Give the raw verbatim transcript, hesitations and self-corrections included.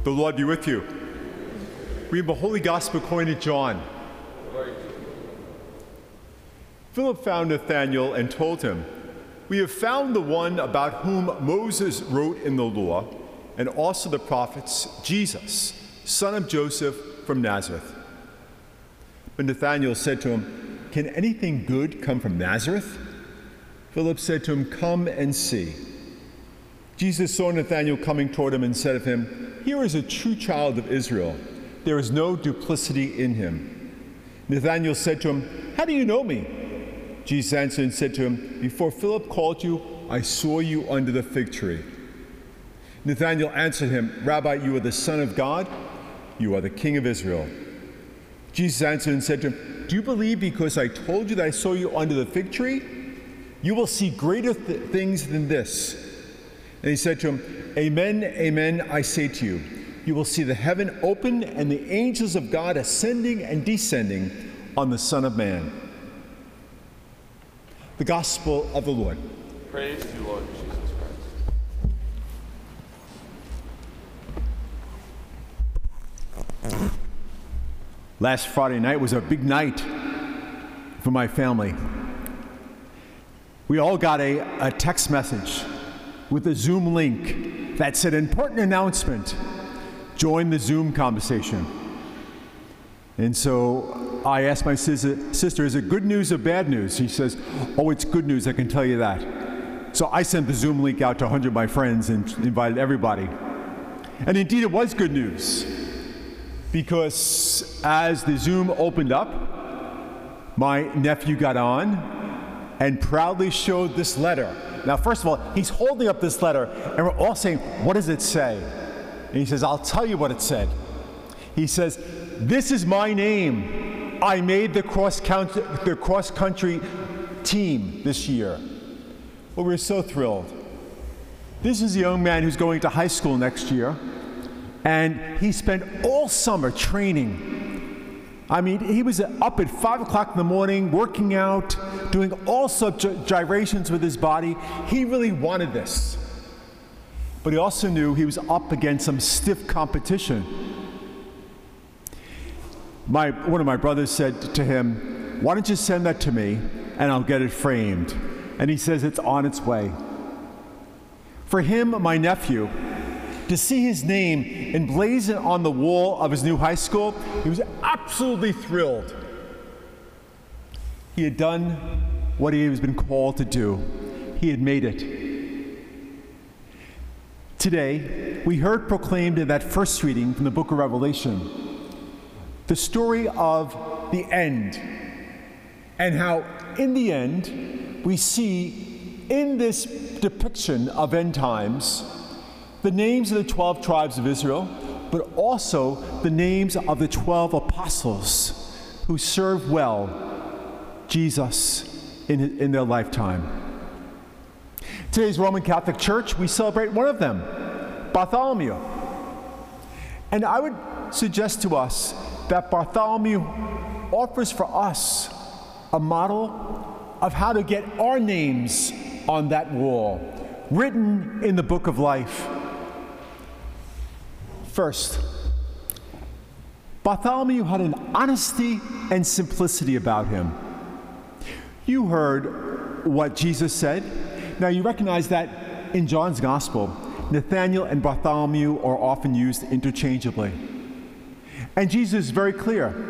The Lord be with you. Read the Holy Gospel according to John. Philip found Nathanael and told him, "We have found the one about whom Moses wrote in the law, and also the prophets, Jesus, son of Joseph from Nazareth." But Nathanael said to him, "Can anything good come from Nazareth?" Philip said to him, "Come and see." Jesus saw Nathanael coming toward him and said of him, "Here is a true child of Israel. There is no duplicity in him." Nathanael said to him, "How do you know me?" Jesus answered and said to him, "Before Philip called you, I saw you under the fig tree." Nathanael answered him, "Rabbi, you are the Son of God. You are the King of Israel." Jesus answered and said to him, "Do you believe because I told you that I saw you under the fig tree? You will see greater th- things than this." And he said to him, "Amen, amen, I say to you, you will see the heaven open and the angels of God ascending and descending on the Son of Man." The Gospel of the Lord. Praise to you, Lord Jesus Christ. Last Friday night was a big night for my family. We all got a, a text message with a Zoom link that said, "Important announcement, join the Zoom conversation." And so I asked my sister, sister, "Is it good news or bad news?" She says, "Oh, it's good news, I can tell you that." So I sent the Zoom link out to one hundred of my friends and invited everybody. And indeed it was good news, because as the Zoom opened up, my nephew got on and proudly showed this letter. Now, first of all, he's holding up this letter, and we're all saying, "What does it say?" And he says, "I'll tell you what it said." He says, "This is my name. I made the cross country, the cross country team this year." Well, we're so thrilled. This is a young man who's going to high school next year, and he spent all summer training. I mean, he was up at five o'clock in the morning, working out, doing all sorts of gyrations with his body. He really wanted this. But he also knew he was up against some stiff competition. My, one of my brothers said to him, "Why don't you send that to me and I'll get it framed?" And he says it's on its way. For him, my nephew, to see his name emblazoned on the wall of his new high school, he was absolutely thrilled. He had done what he has been called to do. He had made it. Today, we heard proclaimed in that first reading from the book of Revelation the story of the end, and how in the end we see in this depiction of end times the names of the twelve tribes of Israel, but also the names of the twelve apostles who served well Jesus in, in their lifetime. Today's Roman Catholic Church, we celebrate one of them, Bartholomew. And I would suggest to us that Bartholomew offers for us a model of how to get our names on that wall, written in the book of life. First, Bartholomew had an honesty and simplicity about him. You heard what Jesus said. Now you recognize that in John's Gospel, Nathanael and Bartholomew are often used interchangeably. And Jesus is very clear.